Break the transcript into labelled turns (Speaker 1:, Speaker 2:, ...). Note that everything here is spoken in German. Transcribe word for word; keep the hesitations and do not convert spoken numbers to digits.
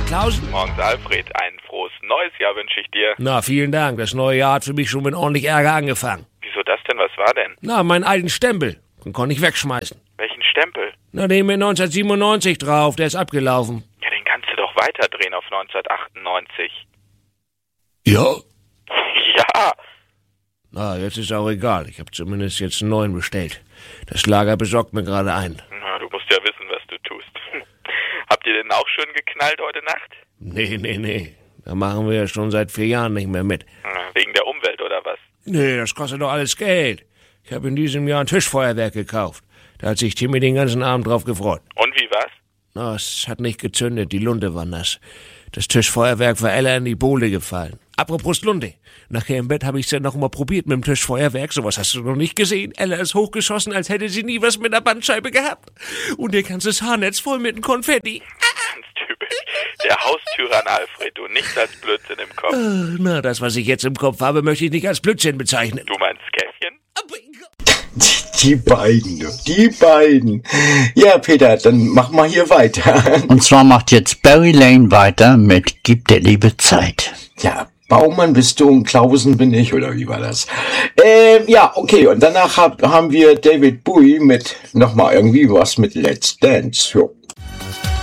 Speaker 1: Klausen.
Speaker 2: Morgens, Alfred. Ein frohes neues Jahr wünsche ich dir.
Speaker 1: Na, vielen Dank. Das neue Jahr hat für mich schon mit ordentlich Ärger angefangen.
Speaker 2: Wieso das denn? Was war denn?
Speaker 1: Na, meinen alten Stempel. Den konnte ich wegschmeißen.
Speaker 2: Welchen Stempel?
Speaker 1: Na, den mit neunzehnhundertsiebenundneunzig drauf. Der ist abgelaufen.
Speaker 2: Ja, den kannst du doch weiterdrehen auf neunzehnhundertachtundneunzig.
Speaker 1: Ja?
Speaker 2: Ja.
Speaker 1: Na, jetzt ist auch egal. Ich habe zumindest jetzt einen neuen bestellt. Das Lager besorgt mir gerade ein.
Speaker 2: Na, du musst ja wissen, was du tust. Habt ihr denn auch schön geknallt heute Nacht?
Speaker 1: Nee, nee, nee. Da machen wir ja schon seit vier Jahren nicht mehr mit.
Speaker 2: Wegen der Umwelt oder was?
Speaker 1: Nee, das kostet doch alles Geld. Ich habe in diesem Jahr ein Tischfeuerwerk gekauft. Da hat sich Timmy den ganzen Abend drauf gefreut.
Speaker 2: Und wie war's?
Speaker 1: Na, es hat nicht gezündet, die Lunte war nass. Das Tischfeuerwerk war Ella in die Bohle gefallen. Apropos Lunte. Nachher im Bett habe ich es ja noch mal probiert mit dem Tischfeuerwerk. Sowas hast du noch nicht gesehen. Ella ist hochgeschossen, als hätte sie nie was mit der Bandscheibe gehabt. Und ihr ganzes Haarnetz voll mit dem Konfetti.
Speaker 2: Ganz typisch. Der Haustyrann Alfred, du nichts als Blödsinn im Kopf.
Speaker 1: Ach, na, das, was ich jetzt im Kopf habe, möchte ich nicht als Blödsinn bezeichnen.
Speaker 2: Du meinst Käffchen?
Speaker 3: Die beiden, du, die beiden. Ja, Peter, dann mach mal hier weiter.
Speaker 4: Und zwar macht jetzt Barry Lane weiter mit Gib der Liebe Zeit.
Speaker 3: Ja, Baumann bist du und Klausen bin ich, oder wie war das? Ähm, ja, okay, und danach hab, haben wir David Bowie mit nochmal irgendwie was mit Let's Dance. Jo.